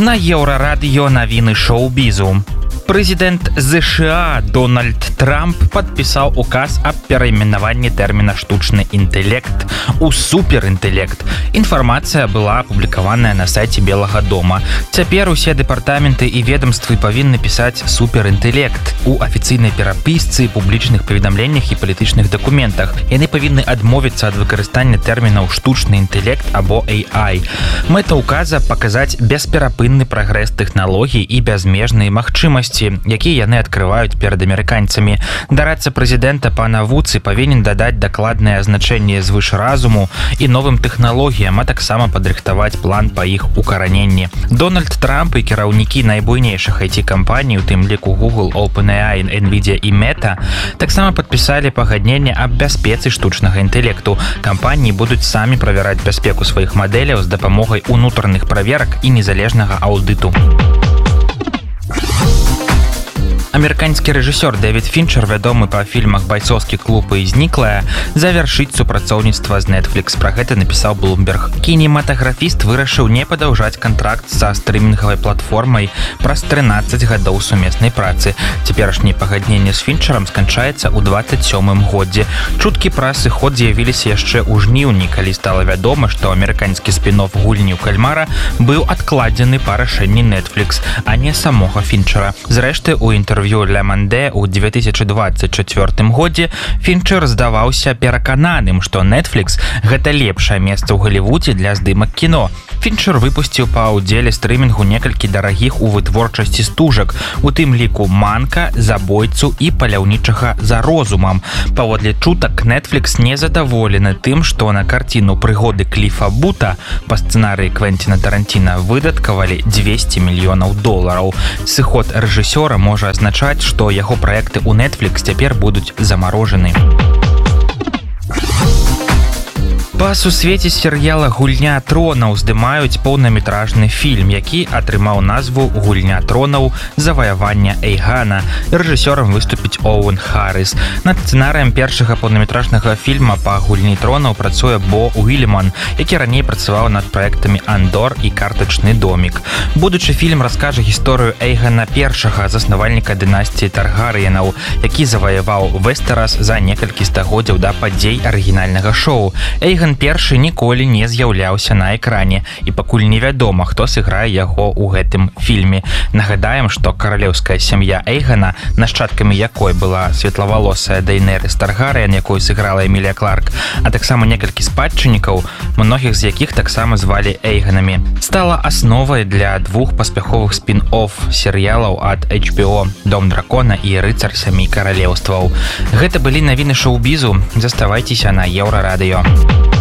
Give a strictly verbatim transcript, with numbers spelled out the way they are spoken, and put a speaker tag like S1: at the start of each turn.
S1: На Еўрарадыё навіны шоу-бізу. Прэзідэнт ЗША Дональд Трамп падпісаў указ аб перайменаванні тэрміна штучны інтэлект у суперінтэлект. Інфармацыя была апублікаваная на сайце Белага дома. Цяпер усе дэпартаменты і ведомствы павінны пісаць суперінтэлект у афіцыйнай перапісцы, публічных паведамленнях і палітычных дакументах. Яны павінны адмовіцца ад выкарыстання тэрмінаў штучны інтэлект або эй ай. Мэта указа паказаць бесперапынны прагрэс тэхналогій і бязмежныя магчымасці, якія яны адкрываюць перад амерыканцамі. Дарадца прэзідэнта па навуцы павінен дадаць дакладнае азначэнне звыш разуму і новым тэхналогіям, а таксама падрыхтаваць план па іх укараненні. Дональд Трамп і кіраўнікі найбуйнейшых ай ти-кампаній, у тым ліку Google, OpenAI, Nvidia і Meta, таксама падпісалі пагадненне аб бяспецы штучнага інтэлекту. Кампаніі будуць самі правяраць бяспеку сваіх мадэляў з дапамогай унутраных праверак і незалежнага аўдыту. Амерыканскі рэжысёр Дэвід Фінчер, вядомы па фільмах «Байцоўскі клуб» і «Зніклая», завяршыць супрацоўніцтва з Netflix. Пра гэта напісаў Bloomberg. Кінематаграфіст вырашыў не падаўжаць кантракт са стрымінгавай платформай праз трынаццаць гадоў сумеснай працы. Цяперашняе пагадненне з Фінчерам сканчаецца ў дваццаць сёмым годзе. Чуткі пра сыход з'явіліся яшчэ ў жніўні, калі стала вядома, што амерыканскі спін-офф гульні ў кальмара быў адкладзены па рашэнні Netflix, а не самога Фінчера. Зрэшты, у інтэрв'ю «Ля Манде» ў две тысячы дваццаць чацвёртым годзе Фінчер здаваўся перакананым, што Netflix – гэта лепшае месца ў Галівудзе для здымак кіно. Фінчер выпусціў па ўдзеле стрымінгу некалькі дарагіх у вытворчасці стужак, у тым ліку «Манка», «Забойцу» і «Паляўнічага за розумам». Паводле чутак, Netflix не задаволены тым, што на карціну «Прыгоды Кліфа Бута» па сцэнарыі Квенціна Таранціна выдаткавалі дзвесце мільёнаў долараў. Сыход рэжысёра можа азначаць, што яго праекты ў Netflix цяпер будуць замарожаны. Па сусвеце серыяла «Гульня тронаў» здымаюць поўнаметражны фільм, які атрымаў назву «Гульня тронаў. Заваявання Эйгана». Рэжысёрам выступіць Оуэн Харрис. Над сцэнарыем першага поўнаметражнага фільма па «Гульні тронаў» працуе Бо Уільяман, які раней працаваў над праектамі «Андор» і «Картачны домік». Будучы фільм раскажа гісторыю Эйгана першага, заснавальніка дынастыі Таргарыенаў, які заваяваў Вестэрас за некалькі стагоддзяў да падзей арыгінальнага шоу. Эйган першы ніколі не з'яўляўся на экране, і пакуль невядома, хто сыграе яго ў гэтым фільме. Нагадаем, што каралеўская сям'я Эйгана, нашчадкамі якой была светлавалосая Дейнерыс Таргарыен, якую сыграла Эмілія Кларк, а таксама некалькі спадчыннікаў, многіх з якіх таксама звалі Эйганамі, стала асновай для двух паспяховых спін-офф серыялаў ад эйч би о «Дом дракона» і «Рыцар сямі каралеўстваў». Гэта былі навіны шоу-бізу. Заставайцеся на Еўрарадыё.